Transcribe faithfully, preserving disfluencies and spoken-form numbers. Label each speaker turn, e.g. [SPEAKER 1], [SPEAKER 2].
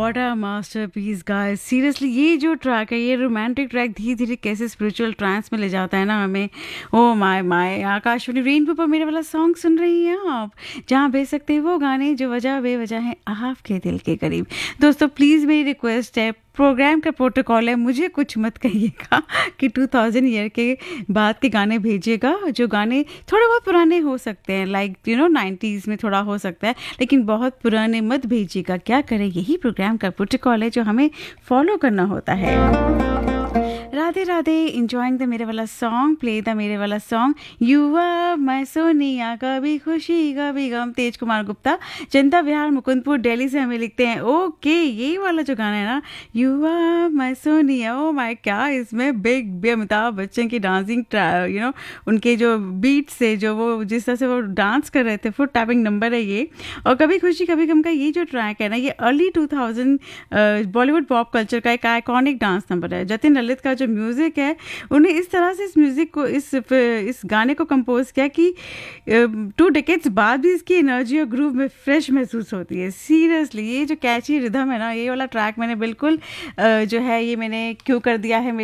[SPEAKER 1] What a masterpiece guys, seriously ये जो track है, ये रोमांटिक ट्रैक धीरे धीरे कैसे स्पिरिचुअल ट्रांस में ले जाता है ना हमें। Oh my my, Akashvani rainbow पर मेरे वाला सॉन्ग सुन रही हैं आप, जहाँ भेज सकते हैं वो गाने जो वजह बेवजह हैं आपके दिल के करीब। दोस्तों प्लीज़ मेरी रिक्वेस्ट है, प्रोग्राम का प्रोटोकॉल है, मुझे कुछ मत कहिएगा कि टू थाउज़ेंड ईयर के बाद के गाने भेजिएगा। जो गाने थोड़े बहुत पुराने हो सकते हैं, लाइक यू नो नाइन्टीज़ में थोड़ा हो सकता है, लेकिन बहुत पुराने मत भेजिएगा। क्या करें, यही प्रोग्राम का प्रोटोकॉल है जो हमें फॉलो करना होता है। राधे राधे, इंजॉइंग द मेरे वाला सॉन्ग, प्ले द मेरे वाला सॉन्ग। युवा मैं सोनिया, कभी खुशी कभी गम। तेज कुमार गुप्ता, जनता विहार, मुकुंदपुर, दिल्ली से हमें लिखते हैं। ओके, यही वाला जो गाना है ना, युवा मैं सोनिया। ओ माय, क्या इसमें बिग बी अमिताभ बच्चन की डांसिंग, यू नो उनके जो बीट से, जो वो जिस तरह से वो डांस कर रहे थे, फुट टैपिंग नंबर है ये। और कभी खुशी कभी गम का ये जो ट्रैक है ना, ये early two thousand Bollywood pop culture का एक आइकॉनिक डांस नंबर है। जतिन ललित का जो म्यूज़िक है, उन्हें इस तरह से इस म्यूज़िक को, इस इस गाने को कंपोज किया कि टू डेकेड्स बाद भी इसकी एनर्जी और ग्रूव में फ्रेश महसूस होती है। सीरियसली ये जो कैची रिदम है ना, ये वाला ट्रैक मैंने बिल्कुल जो है ये मैंने क्यों कर दिया है